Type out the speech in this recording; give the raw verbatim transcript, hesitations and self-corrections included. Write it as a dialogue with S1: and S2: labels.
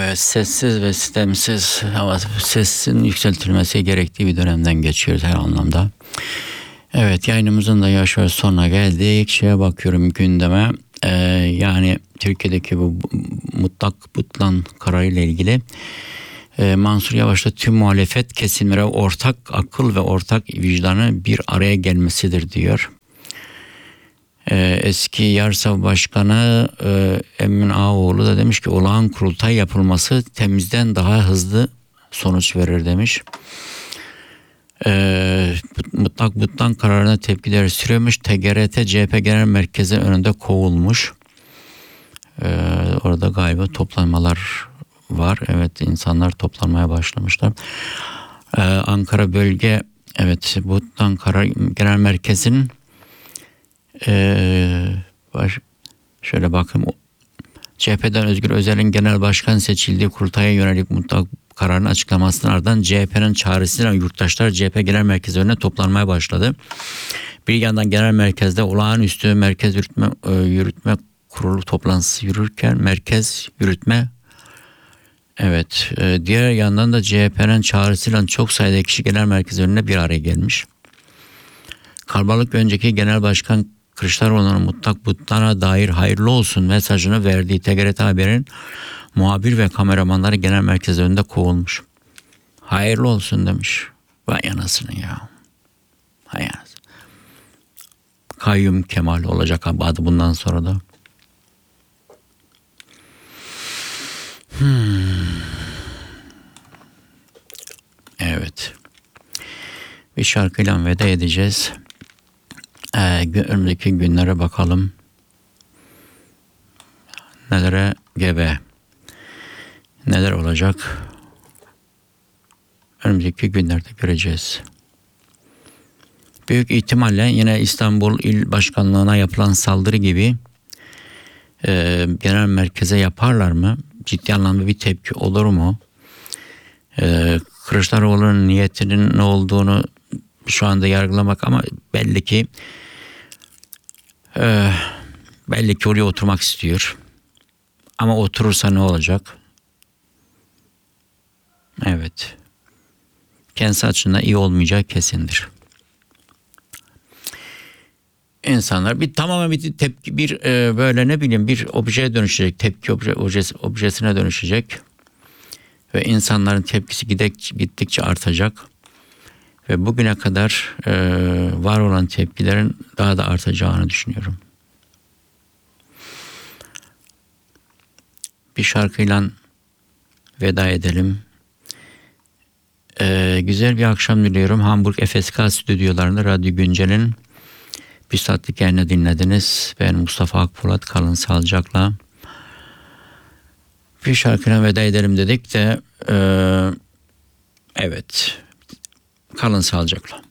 S1: Evet, sessiz ve sistemsiz ama sesin yükseltilmesi gerektiği bir dönemden geçiyoruz her anlamda. Evet, yayınımızın da yavaş yavaş sonuna geldik. Şeye bakıyorum gündeme. Ee, yani Türkiye'deki bu mutlak butlan kararıyla ilgili e, Mansur Yavaş'ta tüm muhalefet kesimlere ortak akıl ve ortak vicdanı bir araya gelmesidir diyor. Ee, eski Yarsav Başkanı e, Emin Ağaoğlu da demiş ki olağan kurultay yapılması temizden daha hızlı sonuç verir demiş. Ee, mutlak butlan kararına tepkiler sürüyormuş. T G R T C H P Genel Merkezi önünde kovulmuş. Ee, orada galiba toplanmalar var. Evet, insanlar toplanmaya başlamışlar. Ee, Ankara Bölge evet Butlan Karar Genel Merkezi'nin Ee, baş, şöyle bakın, C H P'den Özgür Özel'in genel başkan seçildiği kurultaya yönelik mutlak kararın açıklamasının ardından C H P'nin çağrısıyla yurttaşlar C H P Genel Merkezi önüne toplanmaya başladı. Bir yandan genel merkezde olağanüstü merkez yürütme, e, yürütme kurulu toplantısı yürürken merkez yürütme evet e, diğer yandan da C H P'nin çağrısıyla çok sayıda kişi genel merkez önüne bir araya gelmiş. Kalabalık önceki genel başkan Kılıçdaroğlu'nun mutlak butlana dair hayırlı olsun mesajını verdiği T G R T Haber'in muhabir ve kameramanları genel merkez önünde kovulmuş. Hayırlı olsun demiş. Vay anasını ya. Hay anasını. Kayyum Kemal olacak adı bundan sonra da. Hmm. Evet. Bir şarkıyla veda edeceğiz. Ee, önümüzdeki günlere bakalım. Nelere gebe. Neler olacak? Önümüzdeki günlerde göreceğiz. Büyük ihtimalle yine İstanbul İl Başkanlığı'na yapılan saldırı gibi e, genel merkeze yaparlar mı? Ciddi anlamda bir tepki olur mu? E, Kılıçdaroğlu'nun niyetinin ne olduğunu şu anda yargılamak ama belli ki e, belli ki oraya oturmak istiyor. Ama oturursa ne olacak? Evet. Kendisi açısından iyi olmayacağı kesindir. İnsanlar bir tamamen bir tepki, bir e, böyle ne bileyim bir objeye dönüşecek, tepki obje, objesi, objesine dönüşecek ve insanların tepkisi gidek, gittikçe artacak ve bugüne kadar e, var olan tepkilerin daha da artacağını düşünüyorum. Bir şarkıyla veda edelim. Ee, güzel bir akşam diliyorum. Hamburg F S K stüdyolarında Radyo Güncel'in bir saatlik yayını dinlediniz. Ben Mustafa Akpolat. Kalın sağlıcakla. Bir şarkıyla veda edelim dedik de e, evet, kalın sağlıcakla.